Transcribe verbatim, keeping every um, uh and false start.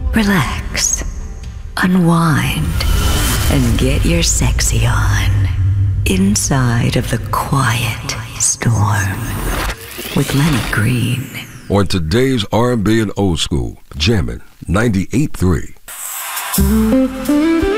relax, unwind, and get your sexy on inside of the quiet storm with Lenny Green. On today's R and B and Old School, jamming ninety-eight point three.